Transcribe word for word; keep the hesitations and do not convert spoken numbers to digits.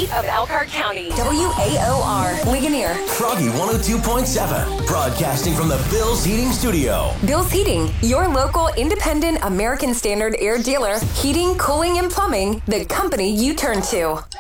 of Elkhart County. W A O R, Ligonier. Froggy one oh two point seven, broadcasting from the Bill's Heating Studio. Bill's Heating, your local independent American Standard air dealer. Heating, cooling, and plumbing, the company you turn to.